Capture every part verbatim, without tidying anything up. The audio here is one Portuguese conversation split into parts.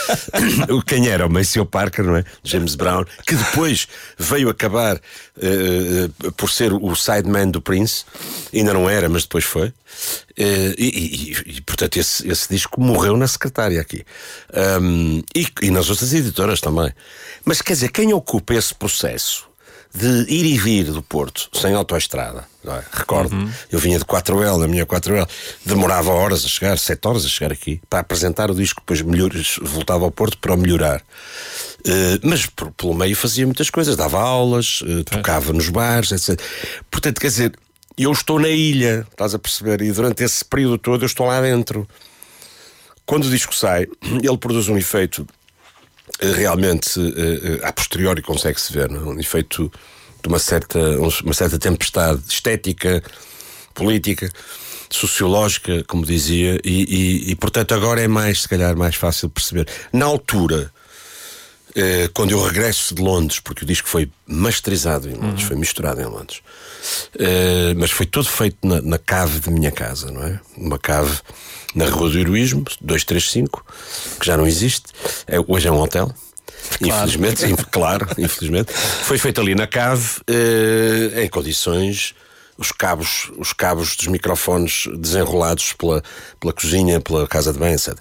Quem era o Maceo Parker, não é? James Brown, que depois veio acabar uh, por ser o sideman do Prince. Ainda não era, mas depois foi. Uh, e, e, e, portanto, esse, esse disco morreu na secretária aqui. Um, e, e nas outras editoras também. Mas quer dizer, quem ocupa esse processo de ir e vir do Porto sem autoestrada, não é? Recordo, uhum. eu vinha de quatro L, na minha quatro L, demorava horas a chegar, sete horas a chegar aqui para apresentar o disco, depois melhor, voltava ao Porto para o melhorar. Uh, mas por, pelo meio fazia muitas coisas, dava aulas, uh, tocava nos bares, etcétera. Portanto, quer dizer, eu estou na ilha, estás a perceber? E durante esse período todo eu estou lá dentro. Quando o disco sai, ele produz um efeito realmente uh, uh, a posteriori consegue-se ver, não? Um efeito de uma certa, uma certa tempestade estética, política, sociológica, como dizia, e, e, e portanto agora é mais, se calhar, mais fácil perceber. Na altura, uh, quando eu regresso de Londres, porque o disco foi masterizado em Londres, uhum. foi misturado em Londres, uh, mas foi todo feito na, na cave de minha casa, não é? Uma cave na Rua do Heroísmo, duzentos e trinta e cinco, que já não existe. É, hoje é um hotel. Claro. Infelizmente, sim, claro, infelizmente. Foi feito ali na cave, eh, em condições, os cabos, os cabos dos microfones desenrolados pela, pela cozinha, pela casa de banho, etcétera.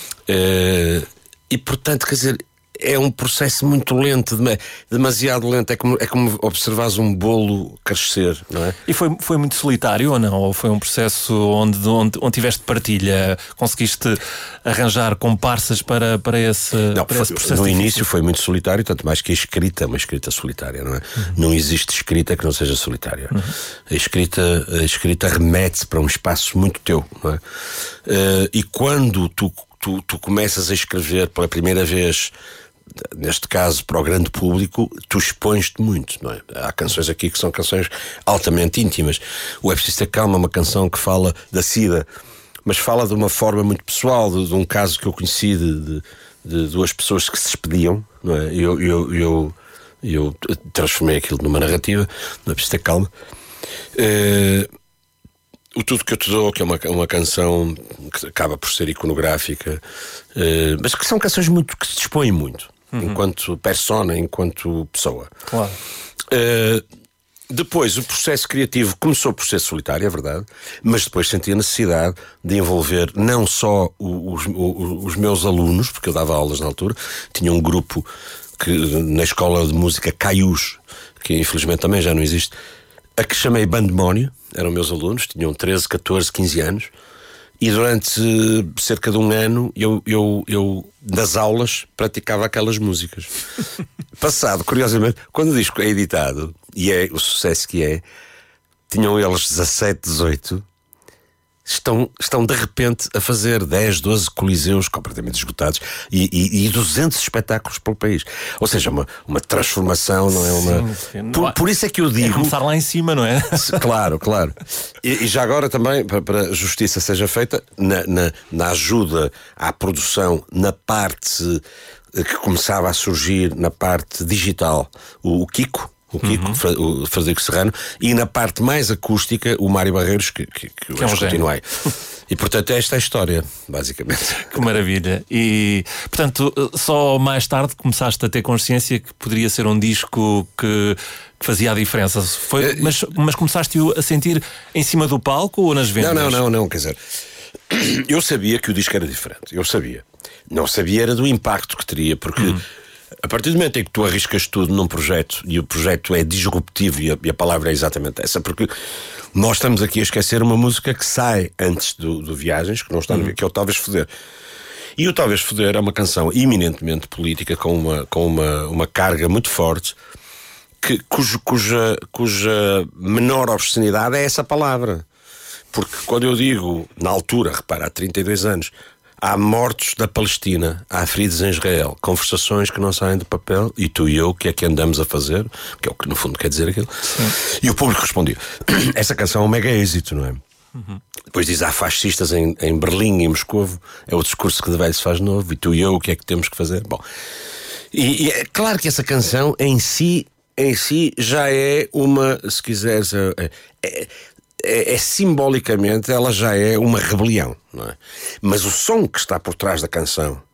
Eh, e, portanto, quer dizer, é um processo muito lento, demasiado lento. É como, é como observares um bolo crescer, não é? E foi, foi muito solitário ou não? Ou foi um processo onde, onde, onde tiveste partilha? Conseguiste arranjar comparsas para, para, esse, não, para esse foi, processo? No difícil? início foi muito solitário, tanto mais que a escrita é uma escrita solitária, não é? Uhum. Não existe escrita que não seja solitária. Uhum. A escrita, a escrita remete-se para um espaço muito teu, não é? Uh, e quando tu, tu, tu começas a escrever pela primeira vez, neste caso para o grande público, tu expões-te muito, não é? Há canções aqui que são canções altamente íntimas. O É Preciso Ter Calma é uma canção que fala da SIDA, mas fala de uma forma muito pessoal, de, de um caso que eu conheci de, de, de duas pessoas que se despediam, não é? Eu, eu, eu, eu transformei aquilo numa narrativa. Não é preciso ter calma. Uh, O Tudo Que Eu Te Dou, que é uma, uma canção que acaba por ser iconográfica, uh, mas que são canções muito, que se dispõem muito, uhum. enquanto persona, enquanto pessoa. Claro. Uh, depois, o processo criativo começou por ser solitário, é verdade, mas depois senti a necessidade de envolver não só os, os, os meus alunos, porque eu dava aulas na altura, tinha um grupo que, na escola de música Caius, que infelizmente também já não existe, a que chamei Bandemónio. Eram meus alunos, tinham treze, catorze, quinze anos, e durante cerca de um ano eu, eu, eu nas aulas praticava aquelas músicas. Passado, curiosamente, quando o disco é editado, e é o sucesso que é, tinham eles dezassete, dezoito, Estão, estão de repente a fazer dez, doze coliseus completamente esgotados e, e, e duzentos espetáculos pelo país. Ou seja, uma, uma transformação, não é? Uma... Sim, sim. Por, por isso é que eu digo. É começar lá em cima, não é? Claro, claro. E, e já agora também, para, para a justiça seja feita, na, na, na ajuda à produção, na parte que começava a surgir, na parte digital, o, o Kiko. O Kiko, uhum. o Frederico Serrano, e na parte mais acústica, o Mário Barreiros, que, que, que, que hoje é um continuei. E portanto, esta é a história, basicamente. Que maravilha. E portanto, só mais tarde começaste a ter consciência que poderia ser um disco que, que fazia a diferença. Foi, mas, mas começaste-o a sentir em cima do palco ou nas vendas? Não, não, não, não, quer dizer, eu sabia que o disco era diferente, eu sabia. Não sabia era do impacto que teria, porque. Uhum. A partir do momento em que tu arriscas tudo num projeto e o projeto é disruptivo, e a, e a palavra é exatamente essa, porque nós estamos aqui a esquecer uma música que sai antes do, do Viagens, que não está no, que é o Talvez Foder. E o Talvez Foder é uma canção eminentemente política, com uma, com uma, uma carga muito forte, que, cujo, cuja, cuja menor obscenidade é essa palavra. Porque quando eu digo, na altura, repara, há trinta e dois anos, há mortos da Palestina, há feridos em Israel, conversações que não saem do papel, e tu e eu, o que é que andamos a fazer? Que é o que no fundo quer dizer aquilo. Sim. E o público respondia. Essa canção é um mega êxito, não é? Uhum. Depois diz, há fascistas em, em Berlim e em Moscovo, é o discurso que de velho se faz novo, e tu e eu, o que é que temos que fazer? Bom, e, e é claro que essa canção em si, em si já é uma, se quiseres, é, é, É, é simbolicamente ela já é uma rebelião, não é? Mas o som que está por trás da canção